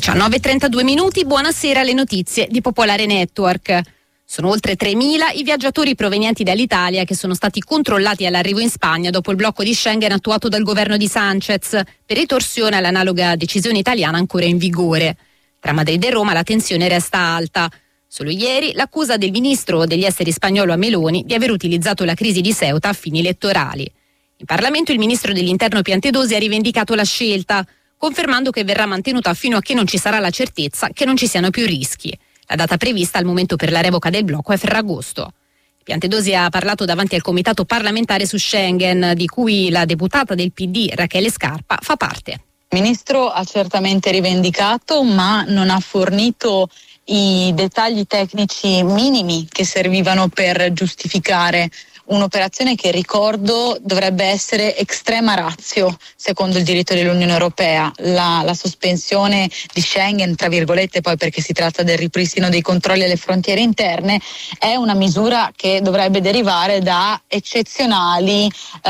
19:32, buonasera, le notizie di Popolare Network. Sono oltre 3.000 i viaggiatori provenienti dall'Italia che sono stati controllati all'arrivo in Spagna dopo il blocco di Schengen attuato dal governo di Sánchez per ritorsione all'analoga decisione italiana ancora in vigore. Tra Madrid e Roma la tensione resta alta. Solo ieri l'accusa del ministro degli esteri spagnolo a Meloni di aver utilizzato la crisi di Ceuta a fini elettorali. In Parlamento il ministro dell'Interno Piantedosi ha rivendicato la scelta, confermando che verrà mantenuta fino a che non ci sarà la certezza che non ci siano più rischi. La data prevista al momento per la revoca del blocco è Ferragosto. Piantedosi ha parlato davanti al comitato parlamentare su Schengen, di cui la deputata del PD Rachele Scarpa fa parte. Il ministro ha certamente rivendicato, ma non ha fornito i dettagli tecnici minimi che servivano per giustificare un'operazione che, ricordo, dovrebbe essere extrema ratio secondo il diritto dell'Unione Europea. La sospensione di Schengen, tra virgolette, poi perché si tratta del ripristino dei controlli alle frontiere interne, è una misura che dovrebbe derivare da eccezionali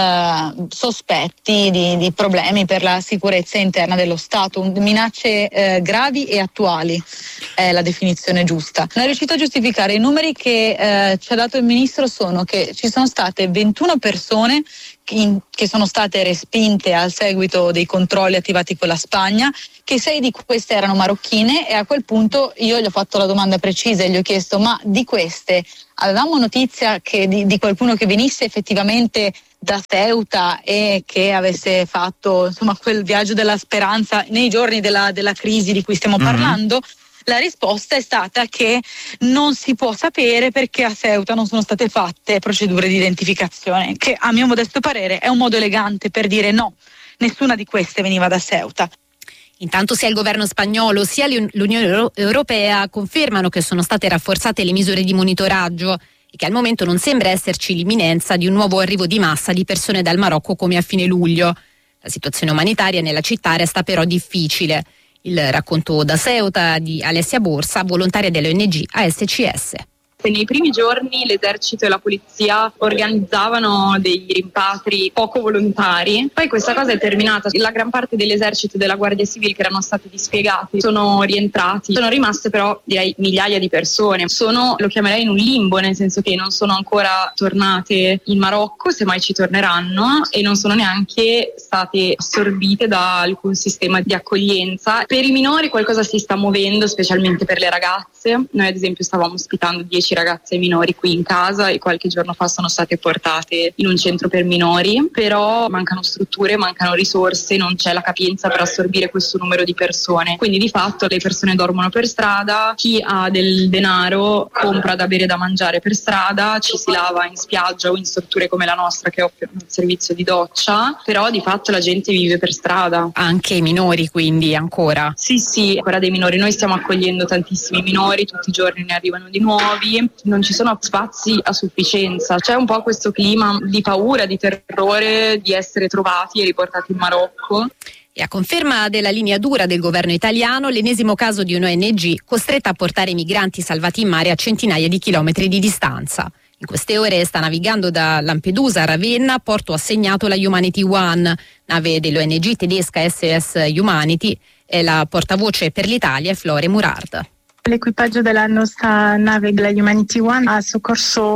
sospetti di problemi per la sicurezza interna dello Stato, minacce gravi e attuali è la definizione giusta. Non è riuscito a giustificare. I numeri che ci ha dato il ministro sono che ci sono state 21 persone che sono state respinte al seguito dei controlli attivati con la Spagna, che 6 di queste erano marocchine, e a quel punto io gli ho fatto la domanda precisa e gli ho chiesto: ma di queste avevamo notizia che di qualcuno che venisse effettivamente da Ceuta e che avesse fatto, insomma, quel viaggio della speranza nei giorni della crisi di cui stiamo parlando? La risposta è stata che non si può sapere perché a Ceuta non sono state fatte procedure di identificazione, che a mio modesto parere è un modo elegante per dire no, nessuna di queste veniva da Ceuta. Intanto sia il governo spagnolo sia l'Unione Europea confermano che sono state rafforzate le misure di monitoraggio e che al momento non sembra esserci l'imminenza di un nuovo arrivo di massa di persone dal Marocco come a fine luglio. La situazione umanitaria nella città resta però difficile. Il racconto da Ceuta di Alessia Borsa, volontaria dell'ONG ASCS. Nei primi giorni l'esercito e la polizia organizzavano dei rimpatri poco volontari, poi questa cosa è terminata. La gran parte dell'esercito e della Guardia Civile che erano stati dispiegati sono rientrati, sono rimaste però direi migliaia di persone. Lo chiamerei in un limbo, nel senso che non sono ancora tornate in Marocco, semmai ci torneranno, e non sono neanche state assorbite da alcun sistema di accoglienza. Per i minori qualcosa si sta muovendo, specialmente per le ragazze. Noi ad esempio stavamo ospitando 10 ragazze minori qui in casa e qualche giorno fa sono state portate in un centro per minori, però mancano strutture, mancano risorse, non c'è la capienza per assorbire questo numero di persone, quindi di fatto le persone dormono per strada, chi ha del denaro compra da bere e da mangiare per strada, ci si lava in spiaggia o in strutture come la nostra che offrono il servizio di doccia, però di fatto la gente vive per strada. Anche i minori quindi ancora? Sì, ancora dei minori, noi stiamo accogliendo tantissimi minori, tutti i giorni ne arrivano di nuovi. Non ci sono spazi a sufficienza, c'è un po' questo clima di paura, di terrore di essere trovati e riportati in Marocco. E a conferma della linea dura del governo italiano, l'ennesimo caso di un'ONG costretta a portare migranti salvati in mare a centinaia di chilometri di distanza. In queste ore sta navigando da Lampedusa a Ravenna, porto assegnato la Humanity One, nave dell'ONG tedesca SOS Humanity, e la portavoce per l'Italia è Flore Murard. L'equipaggio della nostra nave, la Humanity One, ha soccorso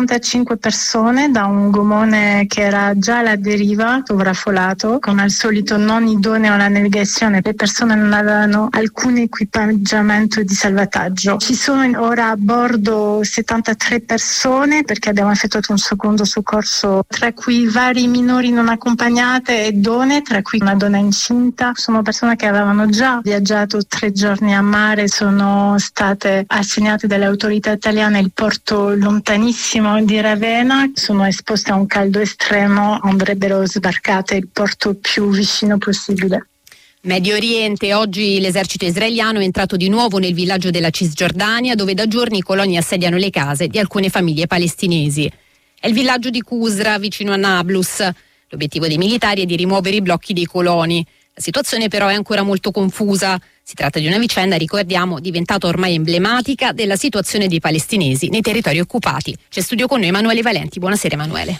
65 persone da un gommone che era già alla deriva, sovraffollato, con al solito non idoneo alla navigazione. Le persone non avevano alcun equipaggiamento di salvataggio. Ci sono ora a bordo 73 persone perché abbiamo effettuato un secondo soccorso, tra cui vari minori non accompagnate e donne, tra cui una donna incinta. Sono persone che avevano già viaggiato 3 giorni a mare, sono state assegnate dalle autorità italiane il porto lontanissimo di Ravenna, sono esposte a un caldo estremo, andrebbero sbarcate il porto più vicino possibile. Medio Oriente, oggi l'esercito israeliano è entrato di nuovo nel villaggio della Cisgiordania, dove da giorni i coloni assediano le case di alcune famiglie palestinesi. È il villaggio di Qusra, vicino a Nablus. L'obiettivo dei militari è di rimuovere i blocchi dei coloni. La situazione però è ancora molto confusa. Si tratta di una vicenda, ricordiamo, diventata ormai emblematica della situazione dei palestinesi nei territori occupati. C'è studio con noi Emanuele Valenti. Buonasera Emanuele.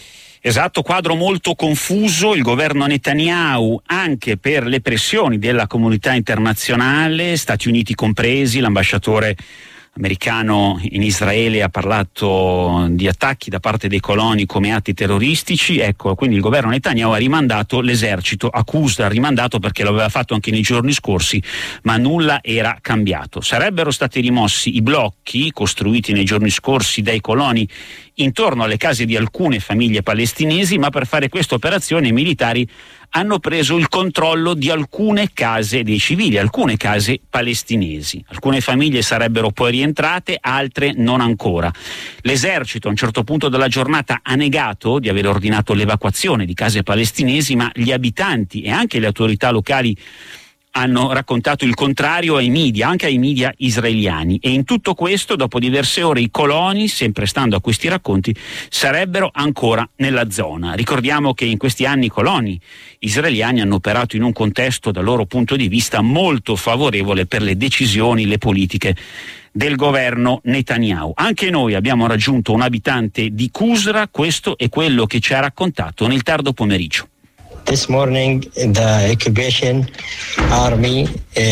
Esatto, quadro molto confuso. Il governo Netanyahu, anche per le pressioni della comunità internazionale, Stati Uniti compresi, l'ambasciatore americano in Israele ha parlato di attacchi da parte dei coloni come atti terroristici. Ecco, quindi il governo Netanyahu ha rimandato l'esercito, ha rimandato perché lo aveva fatto anche nei giorni scorsi, ma nulla era cambiato. Sarebbero stati rimossi i blocchi costruiti nei giorni scorsi dai coloni intorno alle case di alcune famiglie palestinesi, ma per fare questa operazione i militari hanno preso il controllo di alcune case dei civili, alcune case palestinesi. Alcune famiglie sarebbero poi rientrate, altre non ancora. L'esercito a un certo punto della giornata ha negato di aver ordinato l'evacuazione di case palestinesi, ma gli abitanti e anche le autorità locali hanno raccontato il contrario ai media, anche ai media israeliani, e in tutto questo, dopo diverse ore, i coloni, sempre stando a questi racconti, sarebbero ancora nella zona. Ricordiamo che in questi anni i coloni israeliani hanno operato in un contesto dal loro punto di vista molto favorevole per le decisioni, le politiche del governo Netanyahu. Anche noi abbiamo raggiunto un abitante di Qusra, questo è quello che ci ha raccontato nel tardo pomeriggio. This morning the occupation army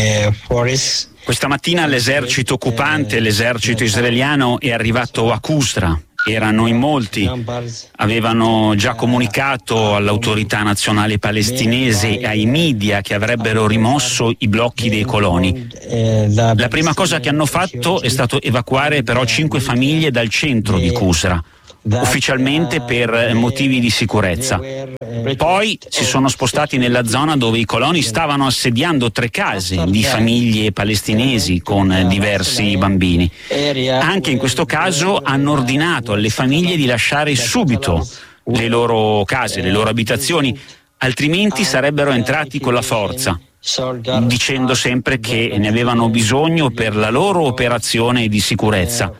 force. Questa mattina l'esercito occupante, l'esercito israeliano, è arrivato a Qusra. Erano in molti, avevano già comunicato all'autorità nazionale palestinese e ai media che avrebbero rimosso i blocchi dei coloni. La prima cosa che hanno fatto è stato evacuare però 5 famiglie dal centro di Qusra, ufficialmente per motivi di sicurezza. Poi si sono spostati nella zona dove i coloni stavano assediando 3 case di famiglie palestinesi con diversi bambini. Anche in questo caso hanno ordinato alle famiglie di lasciare subito le loro case, le loro abitazioni, altrimenti sarebbero entrati con la forza, dicendo sempre che ne avevano bisogno per la loro operazione di sicurezza,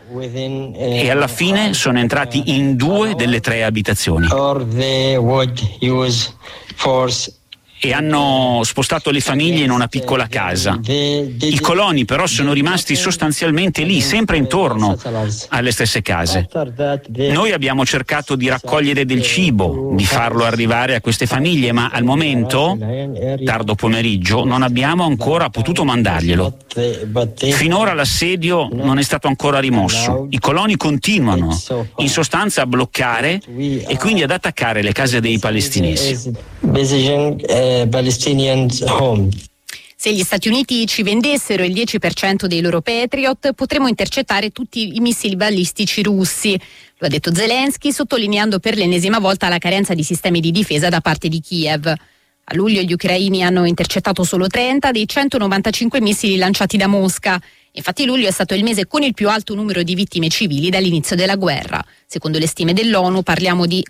e alla fine sono entrati in 2 delle 3 abitazioni e hanno spostato le famiglie in una piccola casa. I coloni però sono rimasti sostanzialmente lì, sempre intorno alle stesse case. Noi abbiamo cercato di raccogliere del cibo, di farlo arrivare a queste famiglie, ma al momento, tardo pomeriggio, non abbiamo ancora potuto mandarglielo. Finora l'assedio non è stato ancora rimosso. I coloni continuano in sostanza a bloccare e quindi ad attaccare le case dei palestinesi. Se gli Stati Uniti ci vendessero il 10% dei loro Patriot, potremmo intercettare tutti i missili balistici russi. Lo ha detto Zelensky, sottolineando per l'ennesima volta la carenza di sistemi di difesa da parte di Kiev. A luglio gli ucraini hanno intercettato solo 30 dei 195 missili lanciati da Mosca. Infatti luglio è stato il mese con il più alto numero di vittime civili dall'inizio della guerra. Secondo le stime dell'ONU parliamo di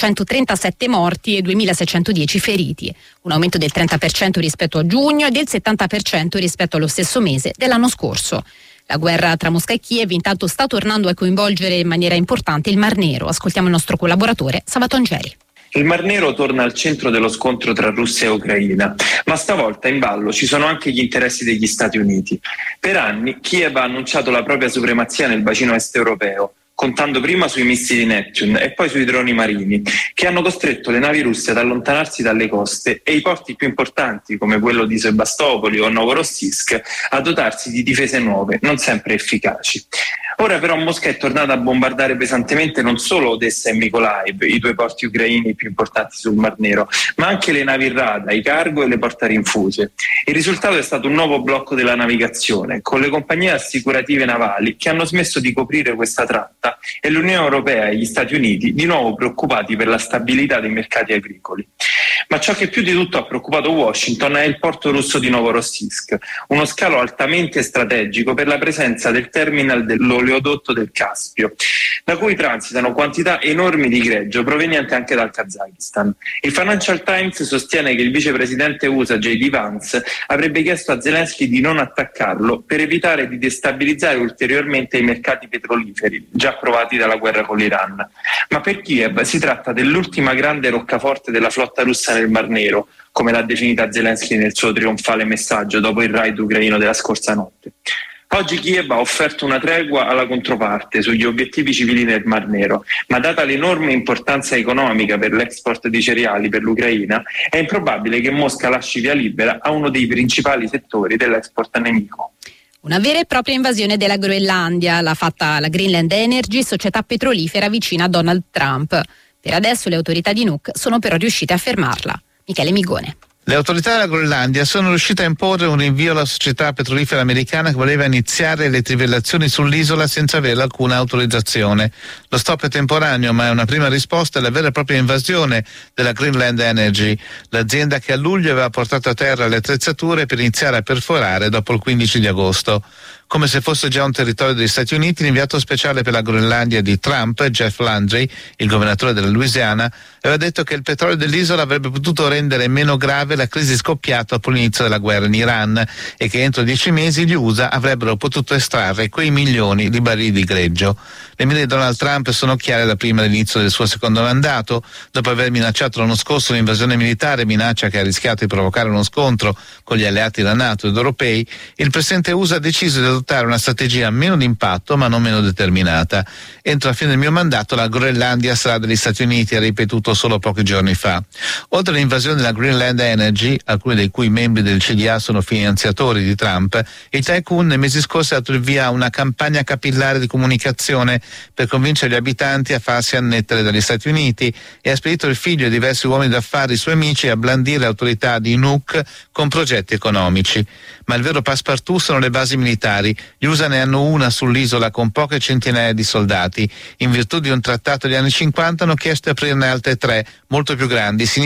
437 morti e 2610 feriti, un aumento del 30% rispetto a giugno e del 70% rispetto allo stesso mese dell'anno scorso. La guerra tra Mosca e Kiev intanto sta tornando a coinvolgere in maniera importante il Mar Nero. Ascoltiamo il nostro collaboratore Sabato Angeli. Il Mar Nero torna al centro dello scontro tra Russia e Ucraina, ma stavolta in ballo ci sono anche gli interessi degli Stati Uniti. Per anni Kiev ha annunciato la propria supremazia nel bacino est europeo, contando prima sui missili Neptune e poi sui droni marini, che hanno costretto le navi russe ad allontanarsi dalle coste e i porti più importanti, come quello di Sebastopoli o Novorossiysk, a dotarsi di difese nuove, non sempre efficaci. Ora però Mosca è tornata a bombardare pesantemente non solo Odessa e Mykolaiv, i 2 porti ucraini più importanti sul Mar Nero, ma anche le navi Rada, i cargo e le portarinfuse. Il risultato è stato un nuovo blocco della navigazione, con le compagnie assicurative navali che hanno smesso di coprire questa tratta e l'Unione Europea e gli Stati Uniti di nuovo preoccupati per la stabilità dei mercati agricoli. Ma ciò che più di tutto ha preoccupato Washington è il porto russo di Novorossiysk, uno scalo altamente strategico per la presenza del terminal dell'oleodotto del Caspio, da cui transitano quantità enormi di greggio proveniente anche dal Kazakistan. Il Financial Times sostiene che il vicepresidente USA J.D. Vance avrebbe chiesto a Zelensky di non attaccarlo per evitare di destabilizzare ulteriormente i mercati petroliferi, già provati dalla guerra con l'Iran. Ma per Kiev si tratta dell'ultima grande roccaforte della flotta russa nel Mar Nero, come l'ha definita Zelensky nel suo trionfale messaggio dopo il raid ucraino della scorsa notte. Oggi Kiev ha offerto una tregua alla controparte sugli obiettivi civili nel Mar Nero, ma data l'enorme importanza economica per l'export di cereali per l'Ucraina, è improbabile che Mosca lasci via libera a uno dei principali settori dell'export nemico. Una vera e propria invasione della Groenlandia, l'ha fatta la Greenland Energy, società petrolifera vicina a Donald Trump. Per adesso le autorità di Nuuk sono però riuscite a fermarla. Michele Migone. Le autorità della Groenlandia sono riuscite a imporre un rinvio alla società petrolifera americana che voleva iniziare le trivellazioni sull'isola senza avere alcuna autorizzazione. Lo stop è temporaneo, ma è una prima risposta alla vera e propria invasione della Greenland Energy, l'azienda che a luglio aveva portato a terra le attrezzature per iniziare a perforare dopo il 15 di agosto. Come se fosse già un territorio degli Stati Uniti, l'inviato speciale per la Groenlandia di Trump, Jeff Landry, il governatore della Louisiana, aveva detto che il petrolio dell'isola avrebbe potuto rendere meno grave la crisi scoppiata dopo l'inizio della guerra in Iran e che entro 10 mesi gli USA avrebbero potuto estrarre quei milioni di barili di greggio. Le mire di Donald Trump sono chiare da prima dell'inizio del suo secondo mandato. Dopo aver minacciato l'anno scorso un'invasione militare, minaccia che ha rischiato di provocare uno scontro con gli alleati della NATO ed europei, il presidente USA ha deciso di adottare una strategia meno d'impatto ma non meno determinata. Entro la fine del mio mandato la Groenlandia sarà degli Stati Uniti, ha ripetuto solo pochi giorni fa. Oltre all'invasione della Greenland Energy, alcuni dei cui membri del CDA sono finanziatori di Trump, il tycoon nei mesi scorsi ha dato il via a una campagna capillare di comunicazione per convincere gli abitanti a farsi annettere dagli Stati Uniti e ha spedito il figlio e diversi uomini d'affari, suoi amici, a blandire le autorità di Nuuk con progetti economici. Ma il vero passepartout sono le basi militari. Gli USA ne hanno una sull'isola con poche centinaia di soldati. In virtù di un trattato degli anni 50 hanno chiesto di aprirne altre 3, molto più grandi.